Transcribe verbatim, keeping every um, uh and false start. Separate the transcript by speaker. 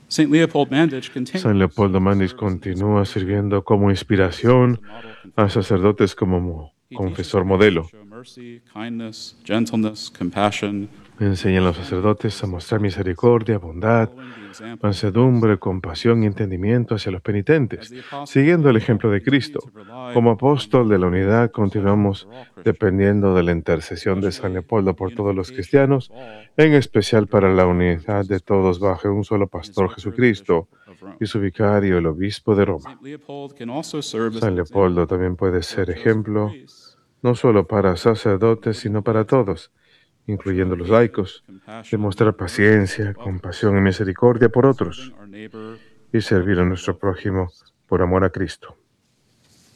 Speaker 1: Saint Leopold Mandich
Speaker 2: San
Speaker 1: continues
Speaker 2: Leopoldo
Speaker 1: to
Speaker 2: Mandis
Speaker 1: serve as an
Speaker 2: continúa
Speaker 1: inspiration
Speaker 2: sirviendo
Speaker 1: for
Speaker 2: como
Speaker 1: confessors
Speaker 2: inspiración
Speaker 1: as a model
Speaker 2: a
Speaker 1: confessor.
Speaker 2: sacerdotes como mo-
Speaker 1: He teaches
Speaker 2: confesor
Speaker 1: priests to
Speaker 2: modelo.
Speaker 1: show mercy, kindness, gentleness, compassion,
Speaker 2: Enseña a los
Speaker 1: understanding to
Speaker 2: sacerdotes
Speaker 1: the
Speaker 2: a mostrar
Speaker 1: suppliants,
Speaker 2: misericordia, bondad,
Speaker 1: following the example of the
Speaker 2: mansedumbre,
Speaker 1: Christ.
Speaker 2: compasión y entendimiento hacia los
Speaker 1: As
Speaker 2: penitentes,
Speaker 1: the apostles of
Speaker 2: siguiendo el
Speaker 1: Israel,
Speaker 2: ejemplo
Speaker 1: we
Speaker 2: de
Speaker 1: continue to
Speaker 2: Cristo.
Speaker 1: rely
Speaker 2: Como
Speaker 1: on the
Speaker 2: apóstol de la
Speaker 1: prayers and
Speaker 2: unidad,
Speaker 1: intercession
Speaker 2: continuamos
Speaker 1: for all Christians,
Speaker 2: dependiendo de la intercesión de San
Speaker 1: especially
Speaker 2: Leopoldo
Speaker 1: the
Speaker 2: por todos los
Speaker 1: unification of
Speaker 2: cristianos,
Speaker 1: all
Speaker 2: en especial
Speaker 1: under
Speaker 2: para
Speaker 1: one
Speaker 2: la
Speaker 1: shepherd,
Speaker 2: unidad de
Speaker 1: Jesus
Speaker 2: todos
Speaker 1: Christ,
Speaker 2: bajo un solo
Speaker 1: and his
Speaker 2: pastor
Speaker 1: vicar, the Bishop
Speaker 2: Jesucristo
Speaker 1: of Rome.
Speaker 2: y su vicario, el obispo de Roma.
Speaker 1: Saint Leopold can also serve as
Speaker 2: San
Speaker 1: an
Speaker 2: Leopoldo
Speaker 1: example
Speaker 2: también puede
Speaker 1: for
Speaker 2: ser
Speaker 1: Joseph
Speaker 2: ejemplo
Speaker 1: Maurice,
Speaker 2: no solo
Speaker 1: for
Speaker 2: para sacerdotes,
Speaker 1: devoted
Speaker 2: sino para
Speaker 1: laity,
Speaker 2: todos, incluyendo
Speaker 1: showing
Speaker 2: los
Speaker 1: patience,
Speaker 2: laicos,
Speaker 1: compassion,
Speaker 2: demostrar
Speaker 1: and mercy
Speaker 2: paciencia,
Speaker 1: to others,
Speaker 2: compasión y misericordia por
Speaker 1: serving
Speaker 2: otros
Speaker 1: our neighbor
Speaker 2: y
Speaker 1: out
Speaker 2: servir a
Speaker 1: of
Speaker 2: nuestro
Speaker 1: love for
Speaker 2: prójimo
Speaker 1: Christ.
Speaker 2: por amor a Cristo.